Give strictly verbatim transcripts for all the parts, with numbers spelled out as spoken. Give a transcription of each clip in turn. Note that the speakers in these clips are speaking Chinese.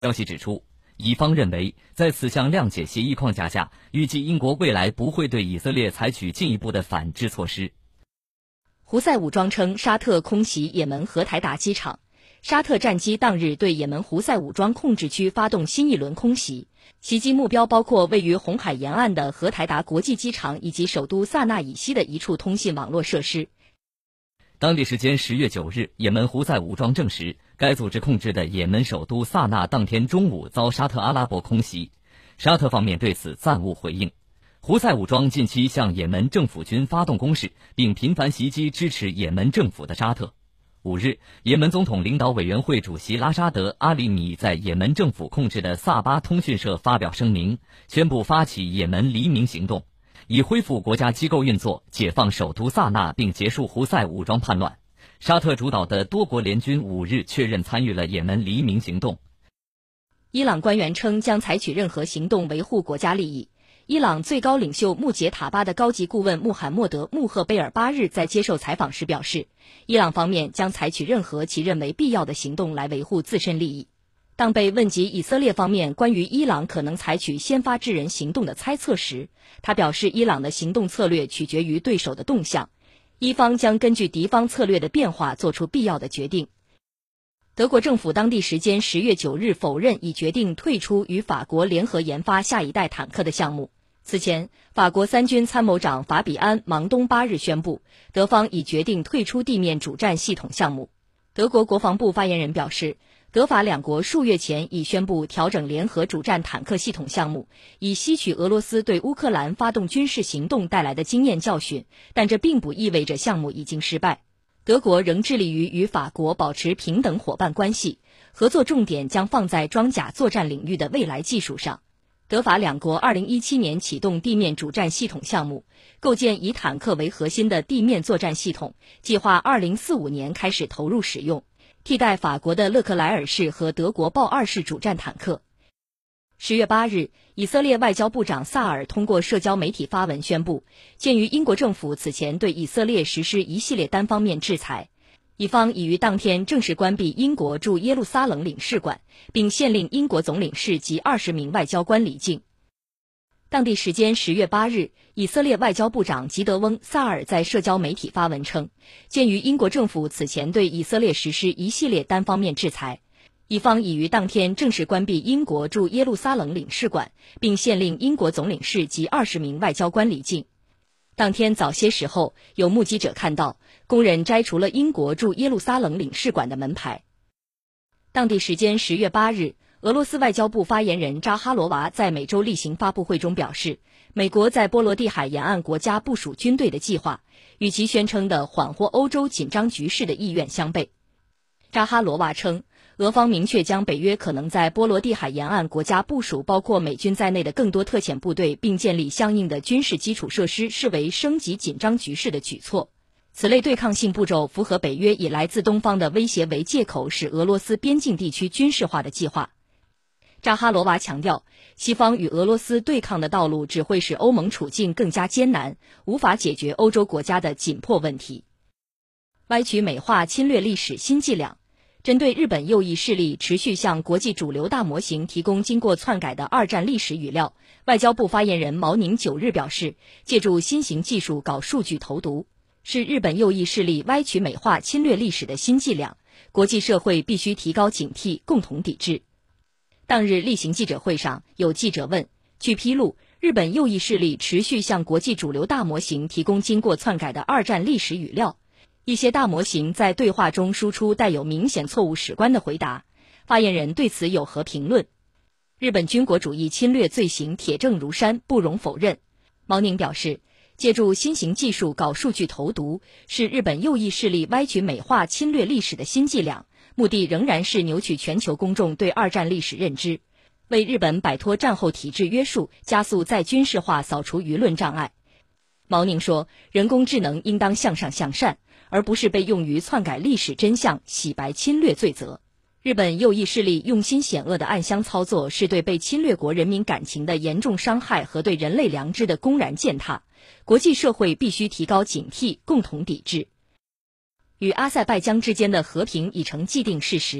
消息指出，以方认为，在此项谅解协议框架下，预计英国未来不会对以色列采取进一步的反制措施。 胡塞武装称沙特空袭也门荷台达机场，沙特战机当日对也门胡塞武装控制区发动新一轮空袭，袭击目标包括位于红海沿岸的荷台达国际机场以及首都萨那以西的一处通信网络设施。 当地时间十月九日，也门胡塞武装证实，该组织控制的也门首都萨那当天中午遭沙特阿拉伯空袭，沙特方面对此暂无回应。胡塞武装近期向也门政府军发动攻势，并频繁袭击支持也门政府的沙特。五日，也门总统领导委员会主席拉沙德·阿里米在也门政府控制的萨巴通讯社发表声明，宣布发起也门黎明行动，以恢复国家机构运作，解放首都萨那，并结束胡塞武装叛乱。沙特主导的多国联军五日确认参与了也门黎明行动。 伊朗官员称将采取任何行动维护国家利益。伊朗最高领袖穆杰塔巴的高级顾问穆罕默德·穆赫贝尔八日在接受采访时表示，伊朗方面将采取任何其认为必要的行动来维护自身利益。当被问及以色列方面关于伊朗可能采取先发制人行动的猜测时，他表示伊朗的行动策略取决于对手的动向，伊方将根据敌方策略的变化做出必要的决定。德国政府当地时间十月九日否认已决定退出与法国联合研发下一代坦克的项目。此前，法国三军参谋长法比安·芒东八日宣布，德方已决定退出地面主战系统项目。德国国防部发言人表示，德法两国数月前已宣布调整联合主战坦克系统项目，以吸取俄罗斯对乌克兰发动军事行动带来的经验教训，但这并不意味着项目已经失败。德国仍致力于与法国保持平等伙伴关系，合作重点将放在装甲作战领域的未来技术上。德法两国二零一七年启动地面主战系统项目，构建以坦克为核心的地面作战系统，计划二零四五年开始投入使用，替代法国的勒克莱尔式和德国豹二式主战坦克。十月八日，以色列外交部长萨尔通过社交媒体发文宣布，鉴于英国政府此前对以色列实施一系列单方面制裁，以方已于当天正式关闭英国驻耶路撒冷领事馆，并限令英国总领事及二十名外交官离境。当地时间十月八日，以色列外交部长吉德翁·萨尔在社交媒体发文称，鉴于英国政府此前对以色列实施一系列单方面制裁，以方已于当天正式关闭英国驻耶路撒冷领事馆，并限令英国总领事及二十名外交官离境。当天早些时候，有目击者看到工人摘除了英国驻耶路撒冷领事馆的门牌。当地时间十月八日，俄罗斯外交部发言人扎哈罗娃在每周例行发布会中表示，美国在波罗的海沿岸国家部署军队的计划，与其宣称的缓和欧洲紧张局势的意愿相悖。扎哈罗娃称，俄方明确将北约可能在波罗的海沿岸国家部署包括美军在内的更多特遣部队，并建立相应的军事基础设施，视为升级紧张局势的举措。此类对抗性步骤符合北约以来自东方的威胁为借口使俄罗斯边境地区军事化的计划。扎哈罗娃强调，西方与俄罗斯对抗的道路只会使欧盟处境更加艰难，无法解决欧洲国家的紧迫问题。歪曲美化侵略历史新伎俩。针对日本右翼势力持续向国际主流大模型提供经过篡改的二战历史语料，外交部发言人毛宁九日表示，借助新型技术搞数据投毒，是日本右翼势力歪曲美化侵略历史的新伎俩，国际社会必须提高警惕，共同抵制。当日例行记者会上，有记者问，据披露，日本右翼势力持续向国际主流大模型提供经过篡改的二战历史语料，一些大模型在对话中输出带有明显错误史观的回答，发言人对此有何评论？日本军国主义侵略罪行铁证如山，不容否认。毛宁表示，借助新型技术搞数据投毒，是日本右翼势力歪曲美化侵略历史的新伎俩，目的仍然是扭曲全球公众对二战历史认知，为日本摆脱战后体制约束，加速再军事化，扫除舆论障碍。毛宁说，人工智能应当向上向善，而不是被用于篡改历史真相、洗白侵略罪责。日本右翼势力用心险恶的暗箱操作，是对被侵略国人民感情的严重伤害和对人类良知的公然践踏，国际社会必须提高警惕，共同抵制。与阿塞拜疆之间的和平已成既定事实。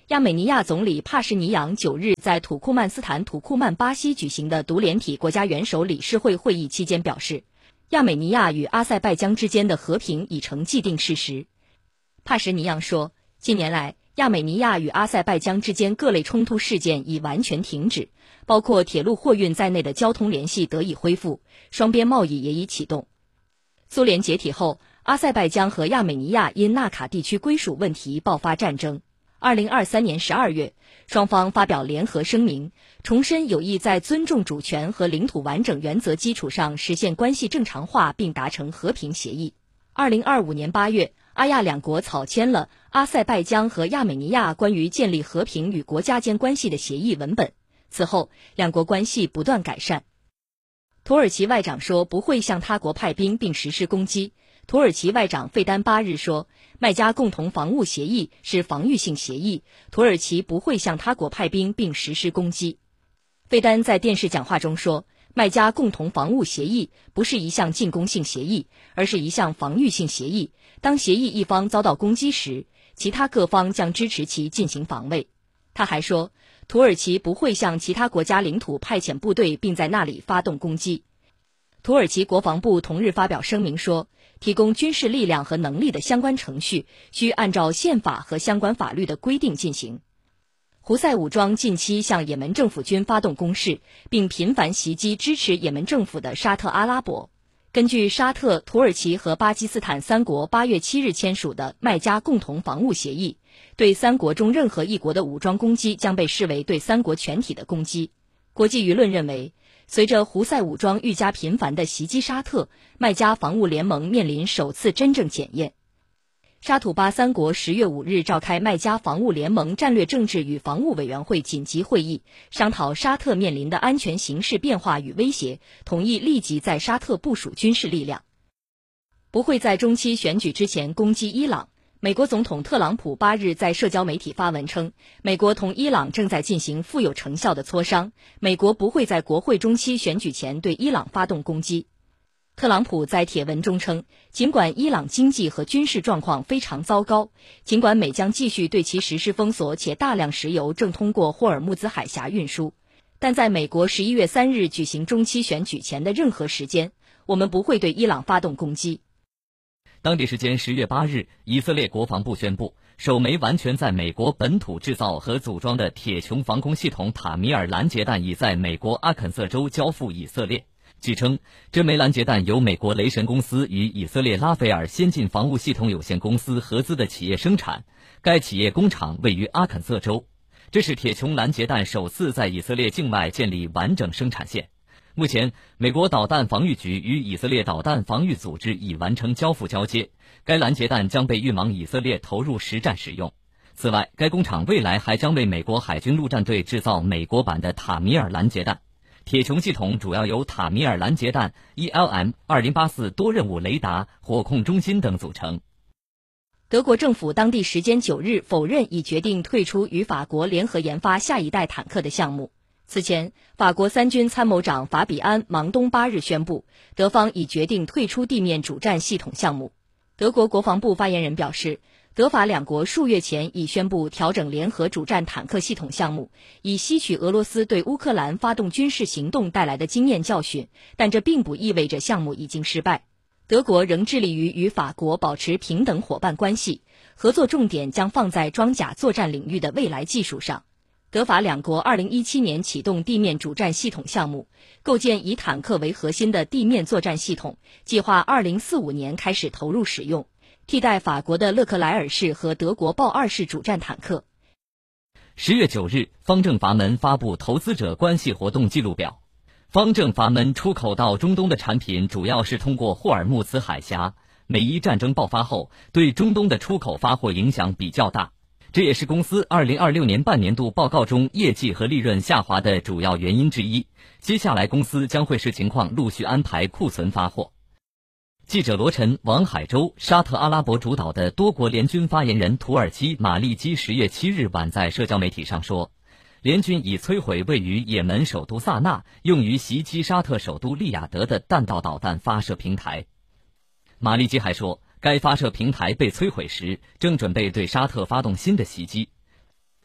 亚美尼亚总理帕什尼扬九日在土库曼斯坦土库曼巴西举行的独联体国家元首理事会会议期间表示，亚美尼亚与阿塞拜疆之间的和平已成既定事实。帕什尼扬说，近年来，亚美尼亚与阿塞拜疆之间各类冲突事件已完全停止，包括铁路货运在内的交通联系得以恢复，双边贸易也已启动。苏联解体后，阿塞拜疆和亚美尼亚因纳卡地区归属问题爆发战争。二零二三年十二月，双方发表联合声明，重申有意在尊重主权和领土完整原则基础上实现关系正常化，并达成和平协议。二零二五年八月，阿亚两国草签了阿塞拜疆和亚美尼亚关于建立和平与国家间关系的协议文本。此后，两国关系不断改善。土耳其外长说不会向他国派兵并实施攻击。土耳其外长费丹八日说，麦加共同防务协议是防御性协议，土耳其不会向他国派兵并实施攻击。费丹在电视讲话中说，麦加共同防务协议不是一项进攻性协议，而是一项防御性协议。当协议一方遭到攻击时，其他各方将支持其进行防卫。他还说，土耳其不会向其他国家领土派遣部队并在那里发动攻击。土耳其国防部同日发表声明说，提供军事力量和能力的相关程序需按照宪法和相关法律的规定进行。胡塞武装近期向也门政府军发动攻势，并频繁袭击支持也门政府的沙特阿拉伯。根据沙特、土耳其和巴基斯坦三国八月七日签署的麦加共同防务协议，对三国中任何一国的武装攻击将被视为对三国全体的攻击。国际舆论认为，随着胡塞武装愈加频繁地袭击沙特，麦加防务联盟面临首次真正检验。沙土巴三国十月五日召开麦加防务联盟战略政治与防务委员会紧急会议，商讨沙特面临的安全形势变化与威胁，同意立即在沙特部署军事力量。不会在中期选举之前攻击伊朗。美国总统特朗普八日在社交媒体发文称，美国同伊朗正在进行富有成效的磋商，美国不会在国会中期选举前对伊朗发动攻击。特朗普在帖文中称，尽管伊朗经济和军事状况非常糟糕，尽管美将继续对其实施封锁，且大量石油正通过霍尔木兹海峡运输，但在美国十一月三日举行中期选举前的任何时间，我们不会对伊朗发动攻击。 当地时间十月八日，以色列国防部宣布，首枚完全在美国本土制造和组装的铁穹防空系统塔米尔拦截弹已在美国阿肯色州交付以色列。据称，这枚拦截弹由美国雷神公司与以色列拉斐尔先进防务系统有限公司合资的企业生产，该企业工厂位于阿肯色州。这是铁穹拦截弹首次在以色列境外建立完整生产线。目前，美国导弹防御局与以色列导弹防御组织已完成交付交接，该拦截弹将被运往以色列投入实战使用。此外，该工厂未来还将为美国海军陆战队制造美国版的塔米尔拦截弹。铁穹系统主要由塔米尔拦截弹、E L M 二零八四多任务雷达、火控中心等组成。 德国政府当地时间九日否认已决定退出与法国联合研发下一代坦克的项目。此前，法国三军参谋长法比安·芒东八日宣布，德方已决定退出地面主战系统项目。德国国防部发言人表示，德法两国数月前已宣布调整联合主战坦克系统项目，以吸取俄罗斯对乌克兰发动军事行动带来的经验教训，但这并不意味着项目已经失败。德国仍致力于与法国保持平等伙伴关系，合作重点将放在装甲作战领域的未来技术上。德法两国二零一七年启动地面主战系统项目，构建以坦克为核心的地面作战系统，计划二零四五年开始投入使用，替代法国的勒克莱尔式和德国豹二式主战坦克。 十月九日，方正阀门发布投资者关系活动记录表。方正阀门出口到中东的产品主要是通过霍尔木兹海峡，美伊战争爆发后，对中东的出口发货影响比较大。这也是公司二零二六年半年度报告中业绩和利润下滑的主要原因之一。接下来公司将会视情况陆续安排库存发货。记者罗晨、王海洲，沙特阿拉伯主导的多国联军发言人土耳其马利基十月七日晚在社交媒体上说，联军已摧毁位于也门首都萨那用于袭击沙特首都利雅得的弹道导弹发射平台。马利基还说，该发射平台被摧毁时，正准备对沙特发动新的袭击。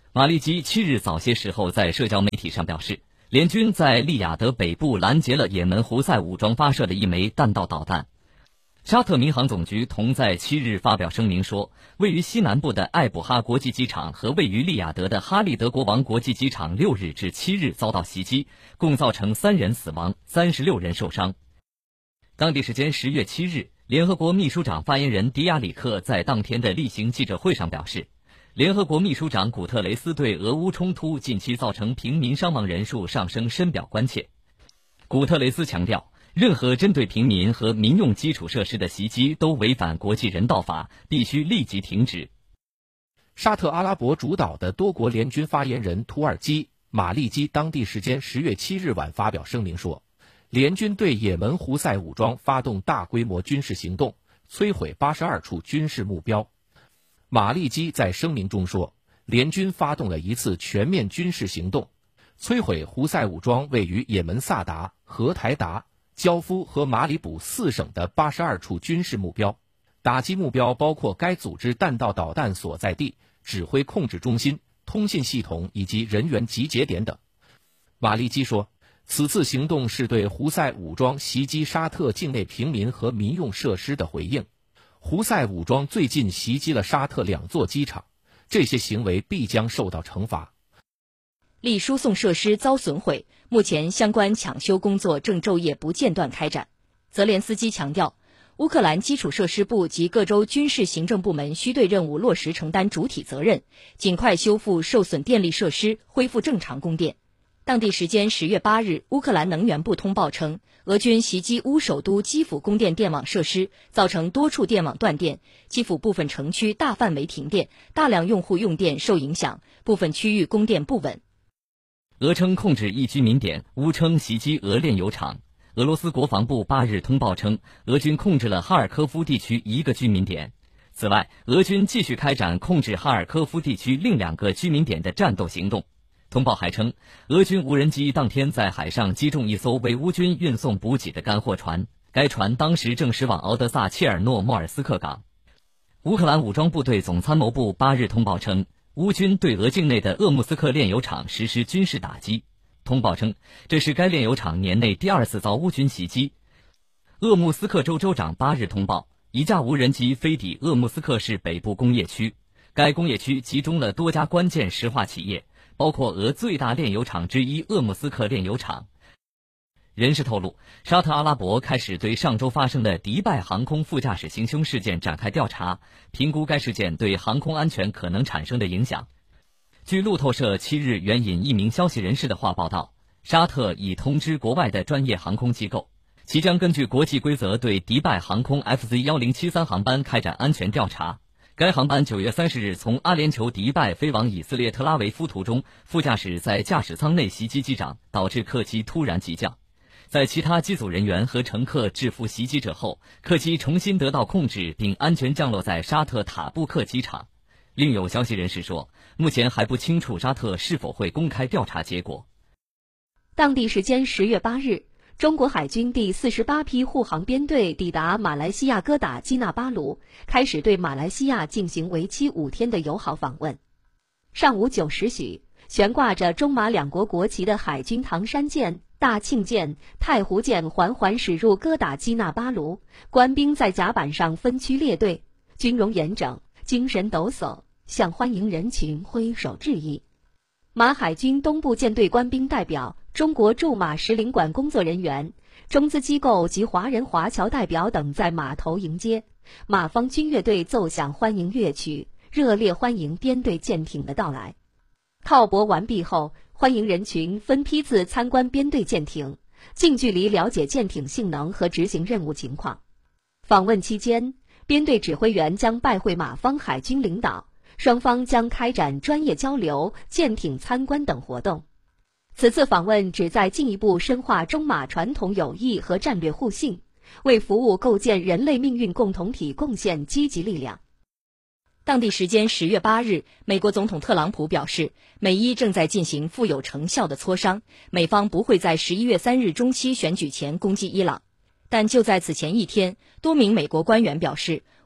马利基七日早些时候在社交媒体上表示，联军在利雅得北部拦截了也门胡塞武装发射的一枚弹道导弹。沙特民航总局同在七日发表声明说，位于西南部的艾卜哈国际机场和位于利雅得的哈利德国王国际机场六日至七日遭到袭击，共造成三人死亡，三十六人受伤。当地时间十月七日，联合国秘书长发言人迪亚里克在当天的例行记者会上表示，联合国秘书长古特雷斯对俄乌冲突近期造成平民伤亡人数上升深表关切。古特雷斯强调，任何针对平民和民用基础设施的袭击都违反国际人道法，必须立即停止。 沙特阿拉伯主导的多国联军发言人土耳其马利基当地时间十月七日晚发表声明说，联军对也门胡塞武装发动大规模军事行动，摧毁八十二处军事目标。马利基在声明中说，联军发动了一次全面军事行动，摧毁胡塞武装位于也门萨达、荷台达、焦夫和马里卜四省的八十二处军事目标，打击目标包括该组织弹道导弹所在地、指挥控制中心、通信系统以及人员集结点等。马利基说，此次行动是对胡塞武装袭击沙特境内平民和民用设施的回应。胡塞武装最近袭击了沙特两座机场，这些行为必将受到惩罚。 力输送设施遭损毁，目前相关抢修工作正昼夜不间断开展。泽连斯基强调，乌克兰基础设施部及各州军事行政部门需对任务落实承担主体责任，尽快修复受损电力设施，恢复正常供电。当地时间十月八日，乌克兰能源部通报称，俄军袭击乌首都基辅供电电网设施，造成多处电网断电，基辅部分城区大范围停电，大量用户用电受影响，部分区域供电不稳。 俄称控制一居民点，乌称袭击俄炼油厂。俄罗斯国防部八日通报称，俄军控制了哈尔科夫地区一个居民点。此外，俄军继续开展控制哈尔科夫地区另两个居民点的战斗行动。通报还称，俄军无人机当天在海上击中一艘为乌军运送补给的干货船，该船当时正驶往敖德萨切尔诺莫尔斯克港。乌克兰武装部队总参谋部八日通报称，乌军对俄境内的鄂木斯克炼油厂实施军事打击。通报称，这是该炼油厂年内第二次遭乌军袭击。鄂木斯克州州长八日通报，一架无人机飞抵鄂木斯克市北部工业区，该工业区集中了多家关键石化企业，包括俄最大炼油厂之一鄂木斯克炼油厂。人士透露，沙特阿拉伯开始对上周发生的迪拜航空副驾驶行凶事件展开调查，评估该事件对航空安全可能产生的影响。据路透社七日援引一名消息人士的话报道，沙特已通知国外的专业航空机构，其将根据国际规则对迪拜航空 F Z 一零七三 航班开展安全调查。该航班九月三十日从阿联酋迪拜飞往以色列特拉维夫途中，副驾驶在驾驶舱内袭击机长，导致客机突然急降。在其他机组人员和乘客制服袭击者后，客机重新得到控制并安全降落在沙特塔布克机场。另有消息人士说，目前还不清楚沙特是否会公开调查结果。 当地时间十月八日，中国海军第四十八批护航编队抵达马来西亚哥打基纳巴鲁，开始对马来西亚进行为期五天的友好访问。上午九时许，悬挂着中马两国国旗的海军唐山舰、大庆舰、太湖舰缓缓驶入哥打基纳巴鲁，官兵在甲板上分区列队，军容严整，精神抖擞，向欢迎人群挥手致意。马海军东部舰队官兵代表、中国驻马使领馆工作人员、中资机构及华人华侨代表等在码头迎接，马方军乐队奏响欢迎乐曲，热烈欢迎编队舰艇的到来。靠泊完毕后，欢迎人群分批次参观编队舰艇，近距离了解舰艇性能和执行任务情况。访问期间，编队指挥员将拜会马方海军领导，双方将开展专业交流、舰艇参观等活动。此次访问旨在进一步深化中马传统友谊和战略互信，为服务构建人类命运共同体贡献积极力量。 当地时间十月八日，美国总统特朗普表示，美伊正在进行富有成效的磋商，美方不会在十一月三日中期选举前攻击伊朗。但就在此前一天，多名美国官员表示，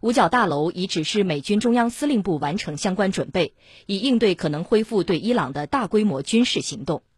五角大楼已指示美军中央司令部完成相关准备，以应对可能恢复对伊朗的大规模军事行动。